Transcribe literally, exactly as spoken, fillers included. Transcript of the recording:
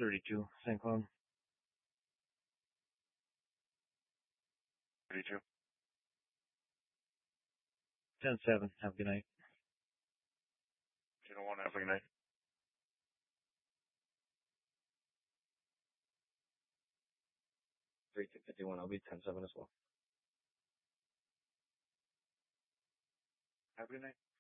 thirty-two, Saint Cloud. thirty-two. ten seven, have a good night. ten one, have a good night. three two fifty-one, I'll be ten seven as well. Have a good night.